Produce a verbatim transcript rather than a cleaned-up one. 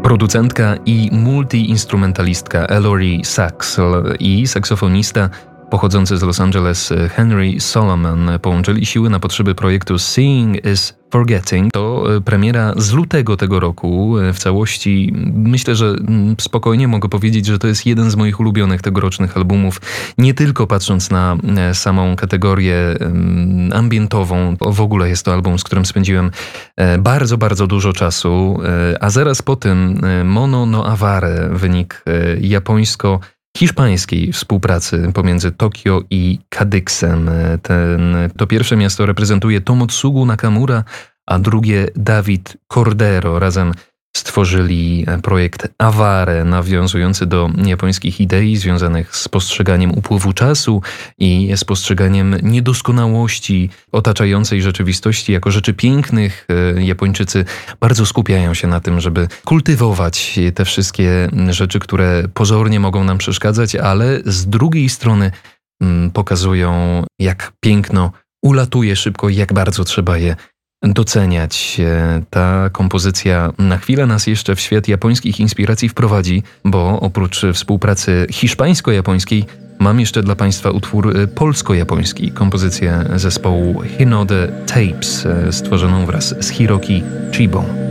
Producentka i multi-instrumentalistka Ellory Sax i saksofonista pochodzący z Los Angeles Henry Solomon połączyli siły na potrzeby projektu Seeing is Forgetting. To premiera z lutego tego roku. W całości myślę, że spokojnie mogę powiedzieć, że to jest jeden z moich ulubionych tegorocznych albumów. Nie tylko patrząc na samą kategorię ambientową. W ogóle jest to album, z którym spędziłem bardzo, bardzo dużo czasu. A zaraz po tym Mono no Aware, wynik japońsko hiszpańskiej współpracy pomiędzy Tokio i Cadixem. Ten, to pierwsze miasto reprezentuje Tomotsugu Nakamura, a drugie David Cordero. Razem stworzyli projekt Aware, nawiązujący do japońskich idei związanych z postrzeganiem upływu czasu i z postrzeganiem niedoskonałości otaczającej rzeczywistości jako rzeczy pięknych. Japończycy bardzo skupiają się na tym, żeby kultywować te wszystkie rzeczy, które pozornie mogą nam przeszkadzać, ale z drugiej strony pokazują, jak piękno ulatuje szybko i jak bardzo trzeba je doceniać. Ta kompozycja na chwilę nas jeszcze w świat japońskich inspiracji wprowadzi, bo oprócz współpracy hiszpańsko-japońskiej mam jeszcze dla Państwa utwór polsko-japoński, kompozycję zespołu Hinode Tapes, stworzoną wraz z Hiroki Chibą.